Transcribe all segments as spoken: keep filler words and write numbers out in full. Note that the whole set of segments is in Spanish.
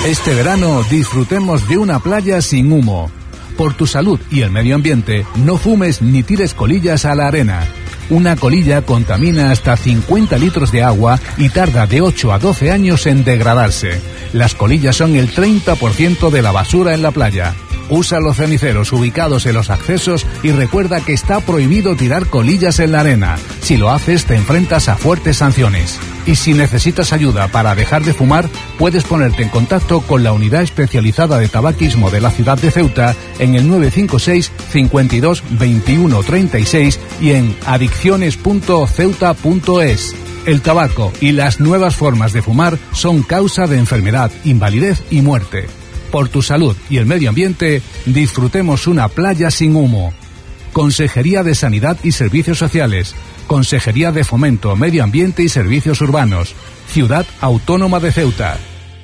Este verano disfrutemos de una playa sin humo. Por tu salud y el medio ambiente, no fumes ni tires colillas a la arena. Una colilla contamina hasta cincuenta litros de agua y tarda de ocho a doce años en degradarse. Las colillas son el treinta por ciento de la basura en la playa. Usa los ceniceros ubicados en los accesos y recuerda que está prohibido tirar colillas en la arena. Si lo haces, te enfrentas a fuertes sanciones. Y si necesitas ayuda para dejar de fumar, puedes ponerte en contacto con la Unidad Especializada de Tabaquismo de la ciudad de Ceuta en el nueve cinco seis, cincuenta y dos, veintiuno, treinta y seis y en adicciones punto ceuta punto es. El tabaco y las nuevas formas de fumar son causa de enfermedad, invalidez y muerte. Por tu salud y el medio ambiente, disfrutemos una playa sin humo. Consejería de Sanidad y Servicios Sociales. Consejería de Fomento, Medio Ambiente y Servicios Urbanos. Ciudad Autónoma de Ceuta.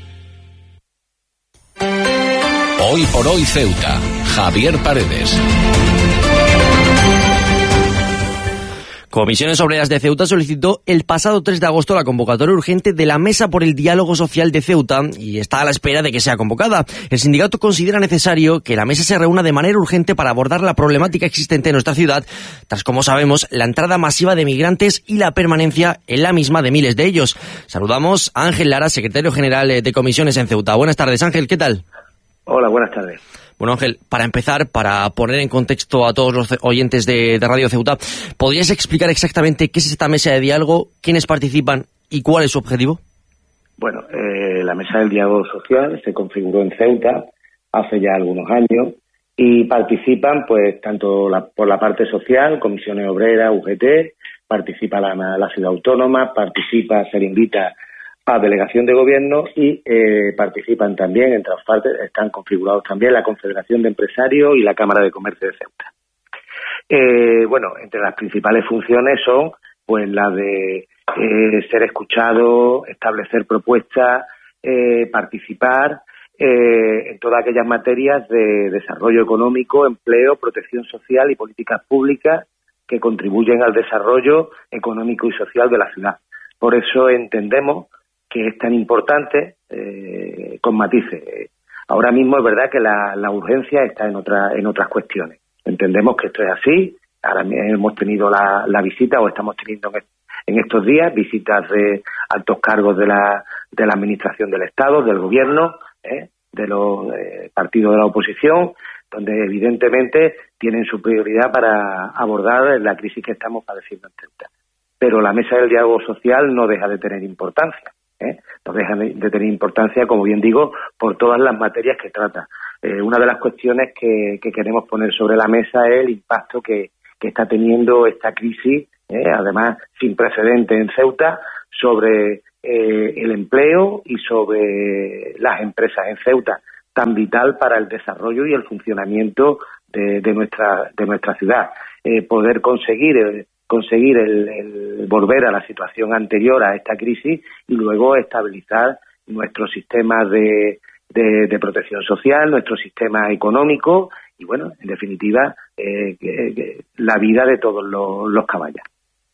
Hoy por hoy Ceuta. Javier Paredes. Comisiones Obreras de Ceuta solicitó el pasado tres de agosto la convocatoria urgente de la Mesa por el Diálogo Social de Ceuta y está a la espera de que sea convocada. El sindicato considera necesario que la mesa se reúna de manera urgente para abordar la problemática existente en nuestra ciudad, tras, como sabemos, la entrada masiva de migrantes y la permanencia en la misma de miles de ellos. Saludamos a Ángel Lara, secretario general de Comisiones en Ceuta. Buenas tardes, Ángel, ¿qué tal? Hola, buenas tardes. Bueno, Ángel, para empezar, para poner en contexto a todos los oyentes de, de Radio Ceuta, ¿podrías explicar exactamente qué es esta mesa de diálogo, quiénes participan y cuál es su objetivo? Bueno, eh, la mesa del diálogo social se configuró en Ceuta hace ya algunos años y participan, pues, tanto la, por la parte social, Comisiones Obreras, U G T, participa la, la ciudad autónoma, participa, se le invita a delegación de gobierno y eh, participan también, entre las partes, están configurados también la Confederación de Empresarios y la Cámara de Comercio de Ceuta. Eh, bueno, entre las principales funciones son pues la de eh, ser escuchado, establecer propuestas, eh, participar eh, en todas aquellas materias de desarrollo económico, empleo, protección social y políticas públicas que contribuyen al desarrollo económico y social de la ciudad. Por eso entendemos que es tan importante, eh, con matices. Ahora mismo es verdad que la, la urgencia está en otra, en otras cuestiones. Entendemos que esto es así. Ahora hemos tenido la, la visita, o estamos teniendo en, en estos días, visitas de altos cargos de la, de la Administración del Estado, del Gobierno, eh, de los eh, partidos de la oposición, donde evidentemente tienen su prioridad para abordar la crisis que estamos padeciendo en Ceuta. Pero la mesa del diálogo social no deja de tener importancia. ¿Eh? No deja de tener importancia, como bien digo, por todas las materias que trata. Eh, una de las cuestiones que, que queremos poner sobre la mesa es el impacto que, que está teniendo esta crisis, eh, además sin precedentes en Ceuta, sobre eh, el empleo y sobre las empresas en Ceuta, tan vital para el desarrollo y el funcionamiento de, de nuestra de nuestra ciudad. Eh, poder conseguir eh, conseguir el, el volver a la situación anterior a esta crisis y luego estabilizar nuestro sistema de, de, de protección social, nuestro sistema económico y, bueno, en definitiva, eh, eh, la vida de todos los, los caballos.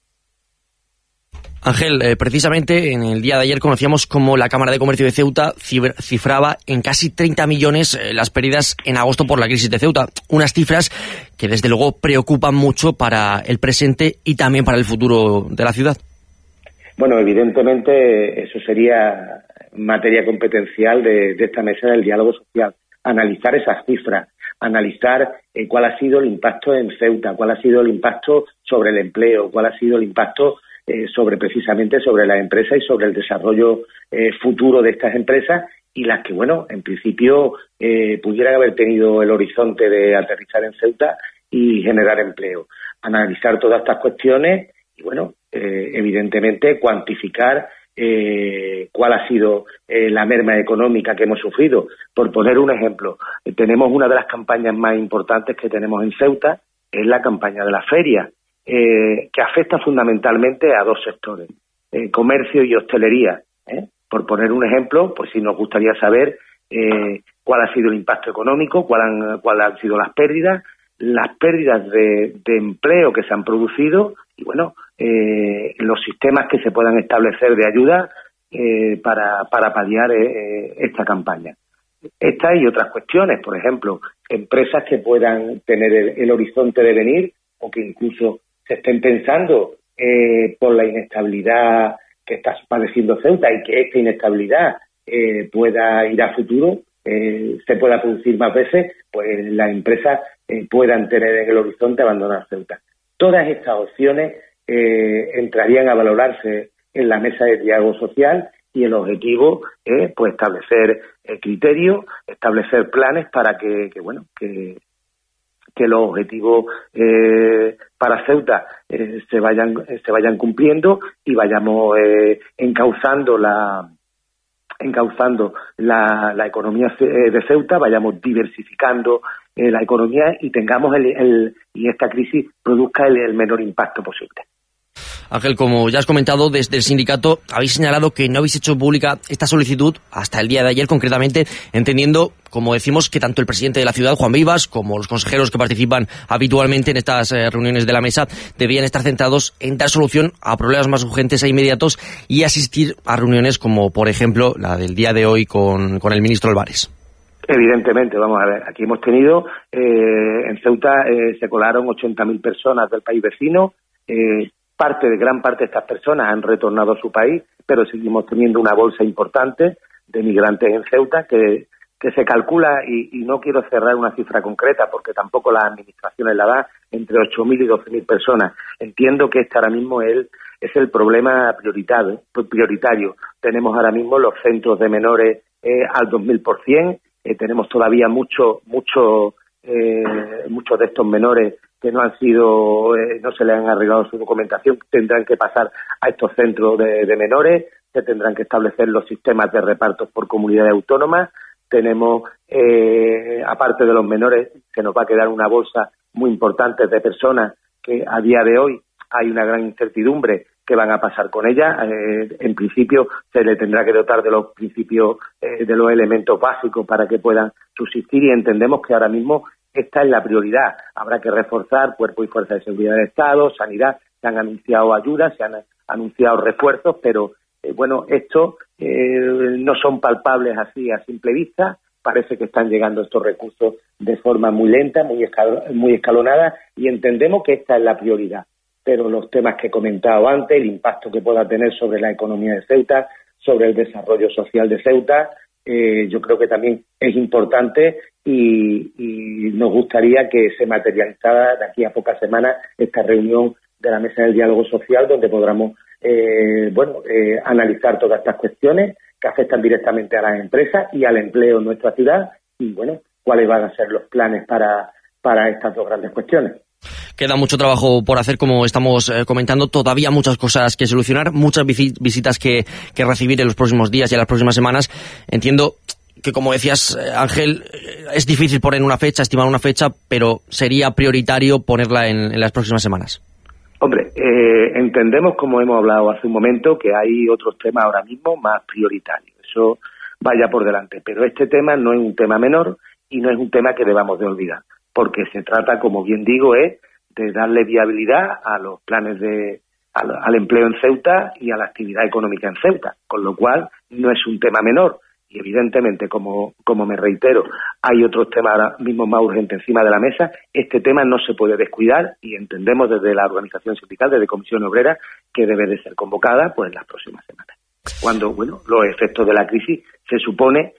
Ángel, eh, precisamente en el día de ayer conocíamos cómo la Cámara de Comercio de Ceuta cifraba en casi treinta millones eh, las pérdidas en agosto por la crisis de Ceuta. Unas cifras que desde luego preocupan mucho para el presente y también para el futuro de la ciudad. Bueno, evidentemente eso sería materia competencial de, de esta mesa del diálogo social. Analizar esas cifras, analizar eh, cuál ha sido el impacto en Ceuta, cuál ha sido el impacto sobre el empleo, cuál ha sido el impacto Eh, sobre precisamente sobre las empresas y sobre el desarrollo eh, futuro de estas empresas y las que, bueno, en principio eh, pudieran haber tenido el horizonte de aterrizar en Ceuta y generar empleo. Analizar todas estas cuestiones y, bueno, eh, evidentemente cuantificar eh, cuál ha sido eh, la merma económica que hemos sufrido. Por poner un ejemplo, eh, tenemos una de las campañas más importantes que tenemos en Ceuta, es la campaña de la feria. Eh, que afecta fundamentalmente a dos sectores, eh, comercio y hostelería. ¿eh? Por poner un ejemplo, pues sí nos gustaría saber eh, cuál ha sido el impacto económico, cuál han, cuál han sido las pérdidas, las pérdidas de, de empleo que se han producido y, bueno, eh, los sistemas que se puedan establecer de ayuda eh, para, para paliar eh, esta campaña. Esta y otras cuestiones, por ejemplo, empresas que puedan tener el, el horizonte de venir o que incluso se estén pensando eh, por la inestabilidad que está padeciendo Ceuta y que esta inestabilidad eh, pueda ir a futuro, eh, se pueda producir más veces, pues las empresas eh, puedan tener en el horizonte abandonar Ceuta. Todas estas opciones eh, entrarían a valorarse en la mesa de diálogo social y el objetivo es pues establecer eh, criterios, establecer planes para que, que bueno que, que los objetivos eh, para Ceuta eh, se vayan se vayan cumpliendo y vayamos eh, encauzando la encauzando la, la economía de Ceuta, vayamos diversificando eh, la economía y tengamos el, el y esta crisis produzca el, el menor impacto posible. Ángel, como ya has comentado, desde el sindicato habéis señalado que no habéis hecho pública esta solicitud hasta el día de ayer, concretamente, entendiendo, como decimos, que tanto el presidente de la ciudad, Juan Vivas, como los consejeros que participan habitualmente en estas eh, reuniones de la mesa, debían estar centrados en dar solución a problemas más urgentes e inmediatos y asistir a reuniones como, por ejemplo, la del día de hoy con, con el ministro Álvarez. Evidentemente, vamos a ver, aquí hemos tenido, eh, en Ceuta eh, se colaron ochenta mil personas del país vecino, eh, parte de gran parte de estas personas han retornado a su país, pero seguimos teniendo una bolsa importante de migrantes en Ceuta que, que se calcula, y, y no quiero cerrar una cifra concreta porque tampoco las administraciones la dan, entre ocho mil y doce mil personas. Entiendo que este ahora mismo es el, es el problema prioritario, prioritario. Tenemos ahora mismo los centros de menores eh, al dos mil por ciento, eh, tenemos todavía mucho, mucho, eh, muchos de estos menores que no han sido, eh, no se les han arreglado su documentación, tendrán que pasar a estos centros de, de menores, se tendrán que establecer los sistemas de repartos por comunidades autónomas. Tenemos, eh, aparte de los menores, se nos va a quedar una bolsa muy importante de personas que a día de hoy hay una gran incertidumbre qué van a pasar con ellas. Eh, en principio se le tendrá que dotar de los principios, eh, de los elementos básicos para que puedan subsistir, y entendemos que ahora mismo esta es la prioridad. Habrá que reforzar cuerpos y fuerzas de seguridad del Estado, sanidad, se han anunciado ayudas, se han anunciado refuerzos, pero eh, bueno, estos eh, no son palpables así a simple vista. Parece que están llegando estos recursos de forma muy lenta, muy, escal muy escalonada, y entendemos que esta es la prioridad. Pero los temas que he comentado antes, el impacto que pueda tener sobre la economía de Ceuta, sobre el desarrollo social de Ceuta, eh, yo creo que también es importante, y, y nos gustaría que se materializara de aquí a pocas semanas esta reunión de la Mesa del Diálogo Social, donde podamos eh, bueno, eh, analizar todas estas cuestiones que afectan directamente a las empresas y al empleo en nuestra ciudad, y bueno, cuáles van a ser los planes para, para estas dos grandes cuestiones. Queda mucho trabajo por hacer, como estamos eh, comentando, todavía muchas cosas que solucionar, muchas visitas que, que recibir en los próximos días y en las próximas semanas. Entiendo que, como decías, Ángel, es difícil poner una fecha, estimar una fecha, pero sería prioritario ponerla en, en las próximas semanas. Hombre, eh, entendemos, como hemos hablado hace un momento, que hay otros temas ahora mismo más prioritarios. Eso vaya por delante. Pero este tema no es un tema menor y no es un tema que debamos de olvidar, porque se trata, como bien digo, es de darle viabilidad a los planes de al, al empleo en Ceuta y a la actividad económica en Ceuta, con lo cual no es un tema menor. Y evidentemente, como, como me reitero, hay otros temas ahora mismo más urgentes encima de la mesa. Este tema no se puede descuidar, y entendemos desde la organización sindical, desde Comisión Obrera, que debe de ser convocada pues en las próximas semanas, cuando bueno los efectos de la crisis se supone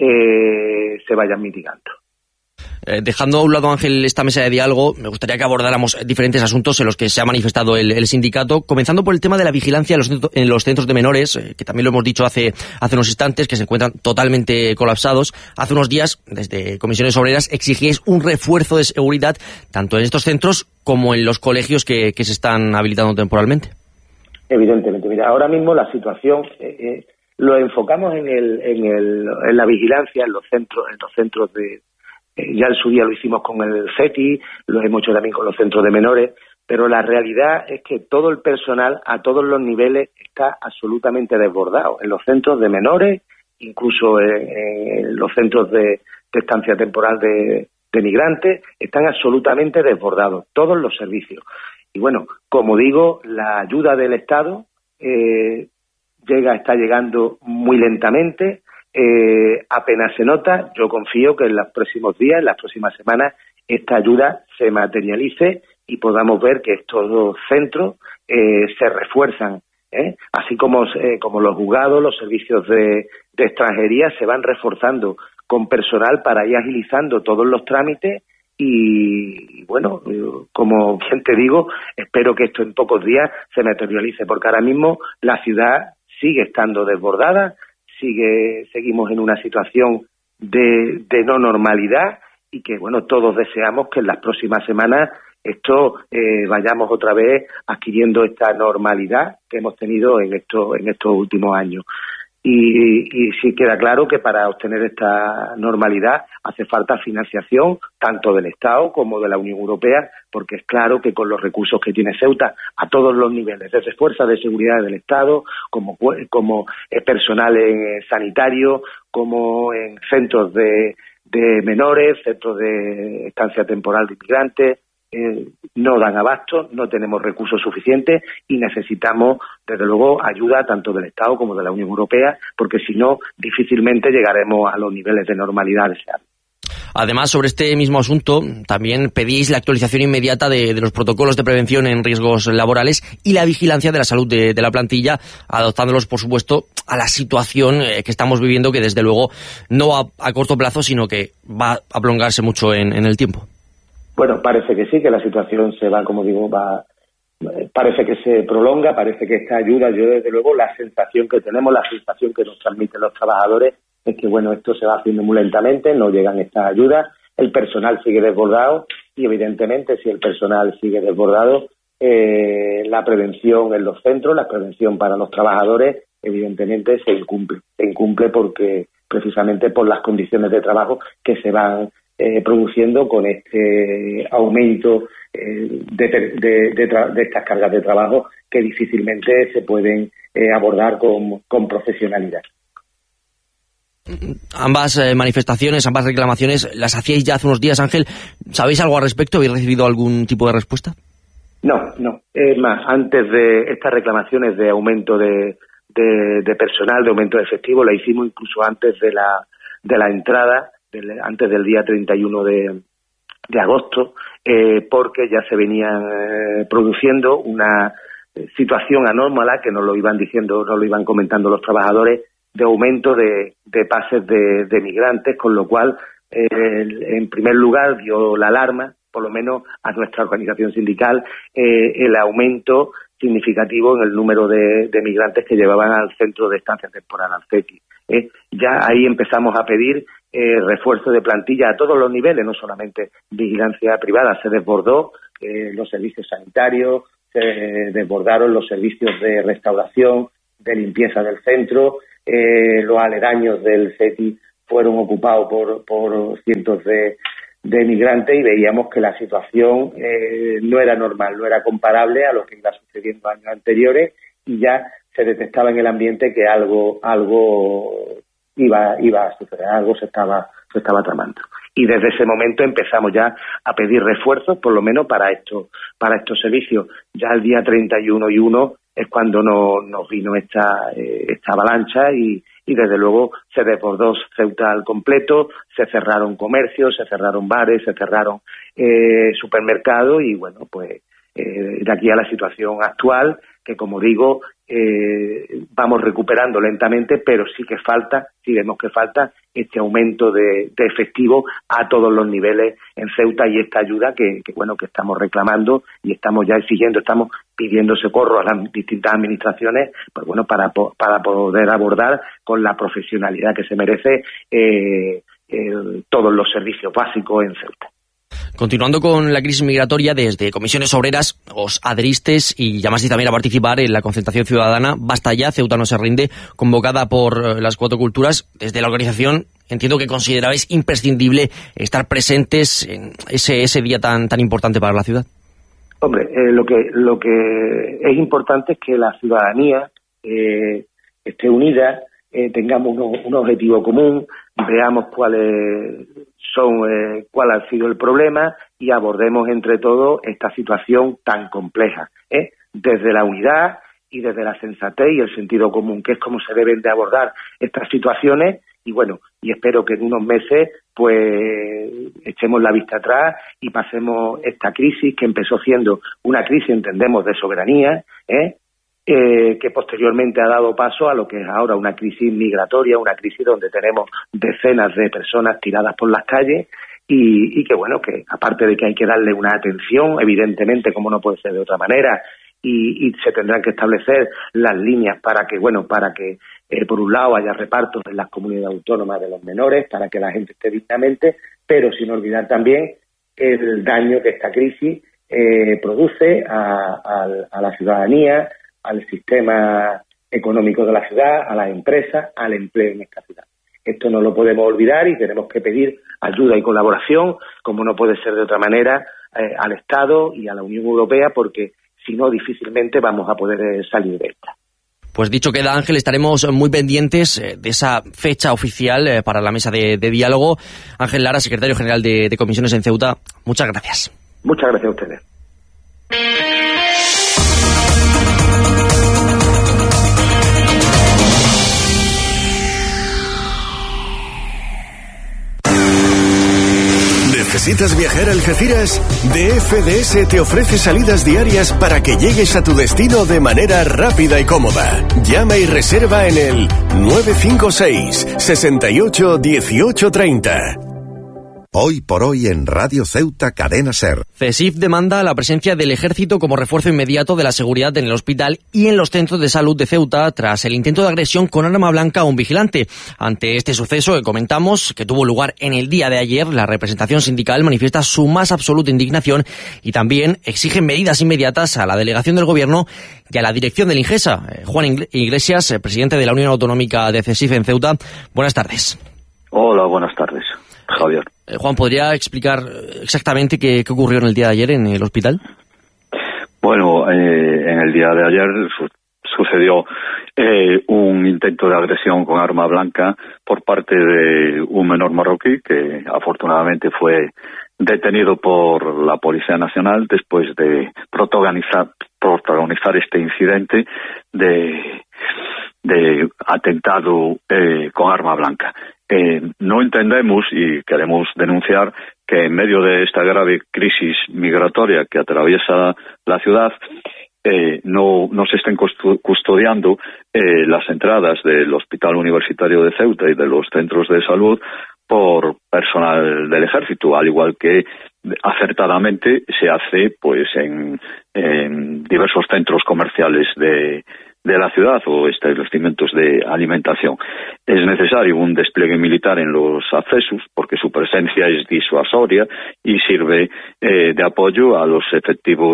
eh, se vayan mitigando. Eh, dejando a un lado, Ángel, esta mesa de diálogo, me gustaría que abordáramos diferentes asuntos en los que se ha manifestado el, el sindicato, comenzando por el tema de la vigilancia en los, centro, en los centros de menores, eh, que también lo hemos dicho hace, hace unos instantes, que se encuentran totalmente colapsados. Hace unos días, desde Comisiones Obreras, exigíais un refuerzo de seguridad tanto en estos centros como en los colegios que, que se están habilitando temporalmente. Evidentemente, mira, ahora mismo la situación eh, eh, lo enfocamos en, el, en, el, en la vigilancia en los centros, en los centros de Eh, ya en su día lo hicimos con el C E T I, lo hemos hecho también con los centros de menores, pero la realidad es que todo el personal a todos los niveles está absolutamente desbordado, en los centros de menores, incluso en, en los centros de, de estancia temporal de, de migrantes, están absolutamente desbordados, todos los servicios. Y bueno, como digo, la ayuda del Estado eh, llega, está llegando muy lentamente, eh, apenas se nota. Yo confío que en los próximos días, en las próximas semanas, esta ayuda se materialice y podamos ver que estos centros eh, se refuerzan, ¿eh? Así como, eh, como los juzgados, los servicios de, de extranjería se van reforzando con personal para ir agilizando todos los trámites. Y bueno, como bien te digo, espero que esto en pocos días se materialice, porque ahora mismo la ciudad sigue estando desbordada, sigue, seguimos en una situación de, de no normalidad y que bueno, todos deseamos que en las próximas semanas esto eh, vayamos otra vez adquiriendo esta normalidad que hemos tenido en estos en estos últimos años. Y, y sí queda claro que para obtener esta normalidad hace falta financiación tanto del Estado como de la Unión Europea, porque es claro que con los recursos que tiene Ceuta a todos los niveles, desde fuerzas de seguridad del Estado, como, como personal en sanitario, como en centros de, de menores, centros de estancia temporal de inmigrantes, Eh, no dan abasto, no tenemos recursos suficientes y necesitamos, desde luego, ayuda tanto del Estado como de la Unión Europea, porque si no, difícilmente llegaremos a los niveles de normalidad deseados. Además, sobre este mismo asunto, también pedís la actualización inmediata de, de los protocolos de prevención en riesgos laborales y la vigilancia de la salud de, de la plantilla, adaptándolos, por supuesto, a la situación eh, que estamos viviendo, que desde luego no va a, a corto plazo, sino que va a prolongarse mucho en, en el tiempo. Bueno, parece que sí, que la situación se va, como digo, va, parece que se prolonga, parece que esta ayuda, yo desde luego la sensación que tenemos, la sensación que nos transmiten los trabajadores es que bueno, esto se va haciendo muy lentamente, no llegan estas ayudas, el personal sigue desbordado y evidentemente si el personal sigue desbordado, eh, la prevención en los centros, la prevención para los trabajadores, evidentemente se incumple, se incumple porque precisamente por las condiciones de trabajo que se van Eh, produciendo con este aumento eh, de, de, de, tra- de estas cargas de trabajo que difícilmente se pueden eh, abordar con, con profesionalidad. Ambas eh, manifestaciones, ambas reclamaciones, las hacíais ya hace unos días, Ángel. ¿Sabéis algo al respecto? ¿Habéis recibido algún tipo de respuesta? No, no. Es más, antes de estas reclamaciones de aumento de, de, de personal, de aumento de efectivo, la hicimos incluso antes de la, de la entrada, antes del día treinta y uno de, de agosto, eh, porque ya se venían eh, produciendo una eh, situación anómala que nos lo iban diciendo, nos lo iban comentando los trabajadores, de aumento de, de pases de, de migrantes, con lo cual, eh, en primer lugar, dio la alarma, por lo menos a nuestra organización sindical, eh, el aumento significativo en el número de, de migrantes que llevaban al centro de estancia temporal, al C E T I. Eh, ya ahí empezamos a pedir eh, refuerzo de plantilla a todos los niveles, no solamente vigilancia privada, se desbordó eh, los servicios sanitarios, se desbordaron los servicios de restauración, de limpieza del centro, eh, los aledaños del C E T I fueron ocupados por, por cientos de, de migrantes y veíamos que la situación eh, no era normal, no era comparable a lo que iba sucediendo años anteriores y ya se detectaba en el ambiente que algo algo iba iba a suceder, algo se estaba se estaba tramando. Y desde ese momento empezamos ya a pedir refuerzos, por lo menos para estos para estos servicios. Ya el día treinta y uno y uno es cuando nos, nos vino esta eh, esta avalancha y, y desde luego se desbordó Ceuta al completo, se cerraron comercios, se cerraron bares, se cerraron eh, supermercados y bueno, pues eh, de aquí a la situación actual, que como digo, eh, vamos recuperando lentamente, pero sí que falta, sí vemos que falta este aumento de, de efectivo a todos los niveles en Ceuta y esta ayuda que, que bueno que estamos reclamando y estamos ya exigiendo, estamos pidiendo socorro a las distintas administraciones, pues bueno para para poder abordar con la profesionalidad que se merece eh, eh, todos los servicios básicos en Ceuta. Continuando con la crisis migratoria, desde Comisiones Obreras os adheristes y llamasteis también a participar en la concentración ciudadana Basta Ya, Ceuta no se rinde, convocada por las Cuatro Culturas. Desde la organización entiendo que considerabais imprescindible estar presentes en ese, ese día tan, tan importante para la ciudad. Hombre, eh, lo que lo que es importante es que la ciudadanía eh, esté unida, eh, tengamos uno, un objetivo común, veamos cuáles son, eh, cuál ha sido el problema y abordemos entre todos esta situación tan compleja, ¿eh? Desde la unidad y desde la sensatez y el sentido común, que es como se deben de abordar estas situaciones. Y bueno, y espero que en unos meses pues echemos la vista atrás y pasemos esta crisis que empezó siendo una crisis, entendemos, de soberanía, ¿eh? Eh, que posteriormente ha dado paso a lo que es ahora una crisis migratoria, una crisis donde tenemos decenas de personas tiradas por las calles y, y que bueno, que aparte de que hay que darle una atención, evidentemente, como no puede ser de otra manera, y, y se tendrán que establecer las líneas para que, bueno, para que eh, por un lado haya repartos en las comunidades autónomas de los menores, para que la gente esté dignamente, pero sin olvidar también el daño que esta crisis eh, produce a, a, a la ciudadanía, al sistema económico de la ciudad, a las empresas, al empleo en esta ciudad. Esto no lo podemos olvidar y tenemos que pedir ayuda y colaboración, como no puede ser de otra manera, eh, al Estado y a la Unión Europea, porque si no, difícilmente vamos a poder eh, salir de esta. Pues dicho queda, Ángel, estaremos muy pendientes de esa fecha oficial eh, para la mesa de, de diálogo. Ángel Lara, secretario general de, de Comisiones en Ceuta, muchas gracias. Muchas gracias a ustedes. ¿Necesitas viajar a Algeciras? D F D S te ofrece salidas diarias para que llegues a tu destino de manera rápida y cómoda. Llama y reserva en el nueve cinco seis, seis ocho, uno ocho tres cero. Hoy por hoy en Radio Ceuta, Cadena SER. CESIF demanda la presencia del Ejército como refuerzo inmediato de la seguridad en el hospital y en los centros de salud de Ceuta tras el intento de agresión con arma blanca a un vigilante. Ante este suceso que comentamos, que tuvo lugar en el día de ayer, la representación sindical manifiesta su más absoluta indignación y también exige medidas inmediatas a la delegación del Gobierno y a la dirección del INGESA. Juan Iglesias, presidente de la Unión Autonómica de CESIF en Ceuta. Buenas tardes. Hola, buenas tardes, Javier. Eh, Juan, ¿podría explicar exactamente qué, qué ocurrió en el día de ayer en el hospital? Bueno, eh, en el día de ayer su sucedió eh, un intento de agresión con arma blanca por parte de un menor marroquí que afortunadamente fue detenido por la Policía Nacional después de protagonizar, protagonizar este incidente de, de atentado eh, con arma blanca. Eh, no entendemos y queremos denunciar que en medio de esta grave crisis migratoria que atraviesa la ciudad, eh, no, no se estén custodiando eh, las entradas del Hospital Universitario de Ceuta y de los centros de salud por personal del Ejército, al igual que acertadamente se hace pues en, en diversos centros comerciales de de la ciudad o establecimientos de alimentación. Es necesario un despliegue militar en los accesos porque su presencia es disuasoria y sirve eh, de apoyo a los efectivos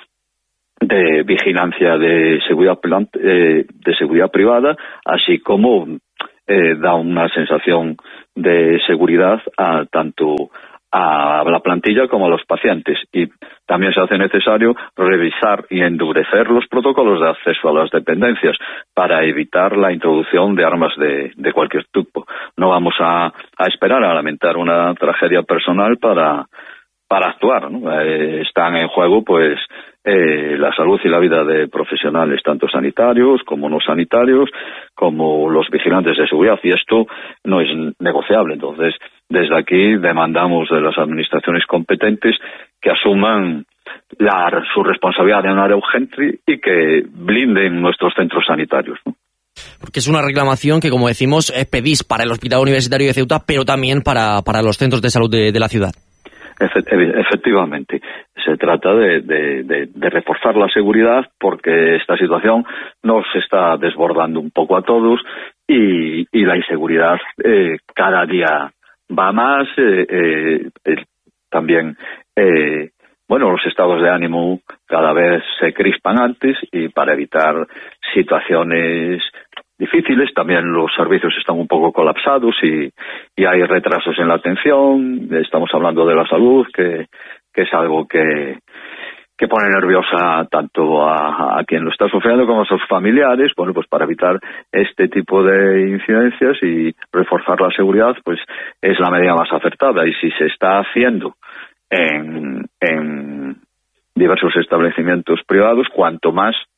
de vigilancia de seguridad eh, de seguridad privada, así como eh, da una sensación de seguridad a tanto a la plantilla como a los pacientes, y también se hace necesario revisar y endurecer los protocolos de acceso a las dependencias para evitar la introducción de armas de, de cualquier tipo. No vamos a, a esperar a lamentar una tragedia personal para, para actuar, ¿no? Eh, están en juego pues eh, la salud y la vida de profesionales, tanto sanitarios como no sanitarios, como los vigilantes de seguridad, y esto no es negociable. Entonces, desde aquí demandamos de las administraciones competentes que asuman la, su responsabilidad de manera urgente y que blinden nuestros centros sanitarios, ¿no? Porque es una reclamación que, como decimos, pedís para el Hospital Universitario de Ceuta, pero también para, para los centros de salud de, de la ciudad. Efectivamente, se trata de, de, de, de reforzar la seguridad porque esta situación nos está desbordando un poco a todos y, y la inseguridad eh, cada día va más, eh, eh, eh, también, eh, bueno, los estados de ánimo cada vez se crispan antes y para evitar situaciones difíciles, también los servicios están un poco colapsados y, y hay retrasos en la atención. Estamos hablando de la salud, que, que es algo que, que pone nerviosa tanto a, a quien lo está sufriendo como a sus familiares. Bueno, pues para evitar este tipo de incidencias y reforzar la seguridad, pues es la medida más acertada. Y si se está haciendo en, en diversos establecimientos privados, cuanto más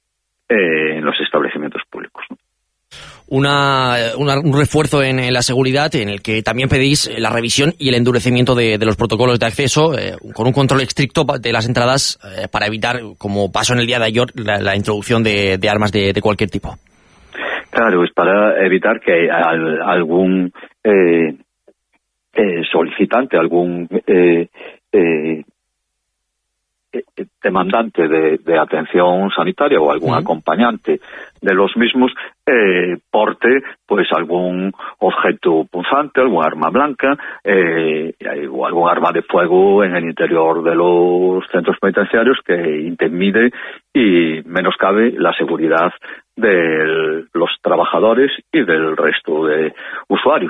eh, en los establecimientos públicos, ¿no? Una, una, un refuerzo en, en la seguridad, en el que también pedís la revisión y el endurecimiento de, de los protocolos de acceso, eh, con un control estricto de las entradas, eh, para evitar, como pasó en el día de ayer, la, la introducción de, de armas de, de cualquier tipo. Claro, es para evitar que al, algún eh, eh, solicitante, algún eh, eh, demandante de, de atención sanitaria o algún uh-huh. acompañante de los mismos eh, porte pues algún objeto punzante, algún arma blanca eh, o algún arma de fuego en el interior de los centros penitenciarios que intimide y menoscabe la seguridad de los trabajadores y del resto de usuarios.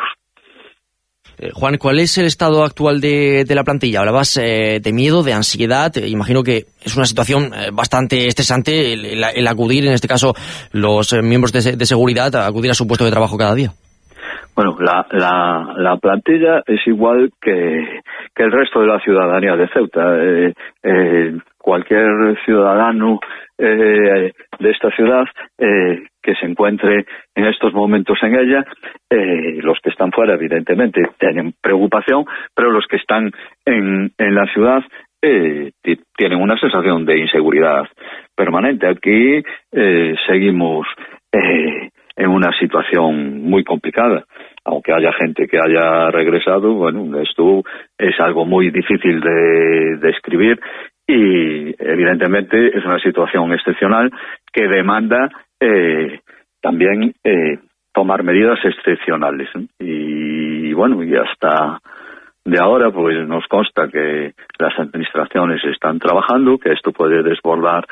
Eh, Juan, ¿cuál es el estado actual de, de la plantilla? Hablabas eh, de miedo, de ansiedad. Eh, imagino que es una situación eh, bastante estresante el, el, el acudir, en este caso, los eh, miembros de, de seguridad, a acudir a su puesto de trabajo cada día. Bueno, la, la, la plantilla es igual que, que el resto de la ciudadanía de Ceuta. Eh, eh, cualquier ciudadano eh, de esta ciudad eh, que se encuentre en estos momentos en ella, eh, los que están fuera evidentemente tienen preocupación, pero los que están en, en la ciudad eh, t- tienen una sensación de inseguridad permanente. Aquí eh, seguimos eh, en una situación muy complicada. Aunque haya gente que haya regresado, bueno, esto es algo muy difícil de describir y evidentemente es una situación excepcional que demanda eh, también eh, tomar medidas excepcionales, ¿eh? Y bueno, y hasta de ahora pues nos consta que las administraciones están trabajando, que esto puede desbordar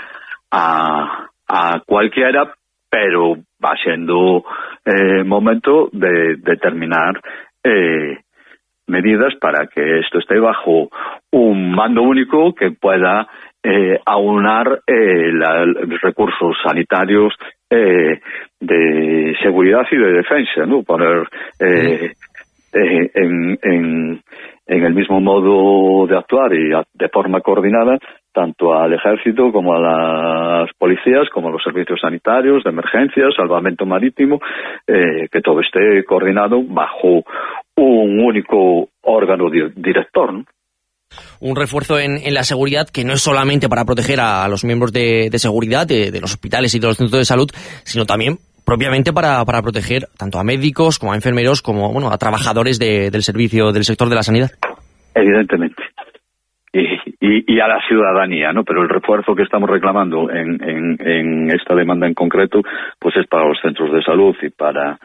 a, a cualquiera, pero va siendo eh, momento de determinar eh, medidas para que esto esté bajo un mando único que pueda eh, aunar eh, la, los recursos sí. eh, de seguridad y de defensa, ¿no? Poner eh, eh, en, en, en el mismo modo de actuar y a, de forma coordinada tanto al ejército como a las policías, como a los servicios sanitarios, de emergencia, salvamento marítimo, eh, que todo esté coordinado bajo un único órgano di- director, ¿no? Un refuerzo en, en la seguridad que no es solamente para proteger a, a los miembros de, de seguridad de, de los hospitales y de los centros de salud, sino también propiamente para, para proteger tanto a médicos como a enfermeros como bueno a trabajadores de, del servicio del sector de la sanidad. Evidentemente. Y, y, y a la ciudadanía, ¿no? Pero el refuerzo que estamos reclamando en, en, en esta demanda en concreto, pues es para los centros de salud y para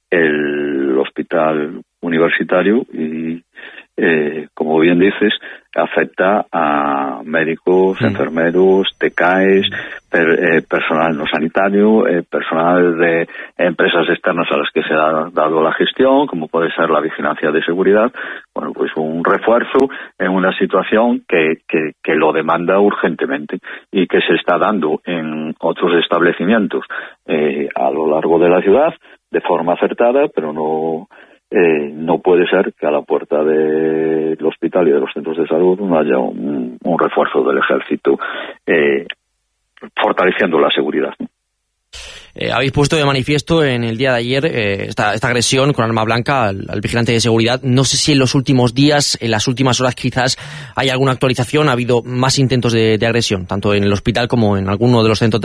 el hospital universitario y, eh, como bien dices, afecta a médicos, mm. enfermeros, T K Es, per, eh, personal no sanitario, eh, personal de empresas externas a las que se ha dado la gestión, como puede ser la vigilancia de seguridad. Bueno, pues un refuerzo en una situación que, que, que lo demanda urgentemente y que se está dando en otros establecimientos eh, a lo largo de la ciudad de forma acertada, pero no eh, no puede ser que a la puerta del hospital y de los centros de salud no haya un, un refuerzo del ejército eh, fortaleciendo la seguridad, ¿no? Eh, habéis puesto de manifiesto en el día de ayer eh, esta, esta agresión con arma blanca al, al vigilante de seguridad. No sé si en los últimos días, en las últimas horas quizás, hay alguna actualización. Ha habido más intentos de, de agresión, tanto en el hospital como en alguno de los centros